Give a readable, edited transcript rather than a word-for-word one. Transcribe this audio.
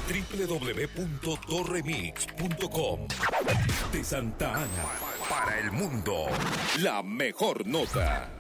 www.doremix.com. De Santa Ana para el mundo, la mejor nota.